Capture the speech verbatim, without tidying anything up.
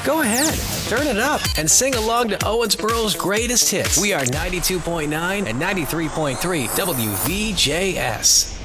Go ahead, turn it up, and sing along to Owensboro's greatest hits. We are ninety-two point nine and ninety-three point three W V J S.